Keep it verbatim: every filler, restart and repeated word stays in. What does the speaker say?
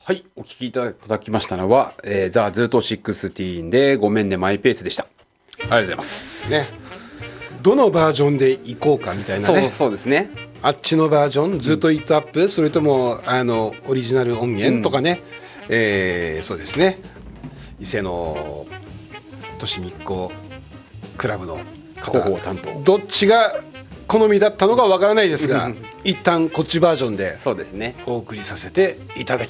はい、お聞きいただきましたのは、えー、ザ・ズートじゅうろくでごめんねマイペースでした。ありがとうございますね。どのバージョンでいこうかみたいなね。 そうそうですね。 あっちのバージョンずっとイットアップ、うん、それともあのオリジナル音源とかね、うん、えー、そうですね。伊勢の都市密航クラブの方広報担当、 どっちが好みだったのかわからないですが一旦こっちバージョンでそうですねお送りさせていただき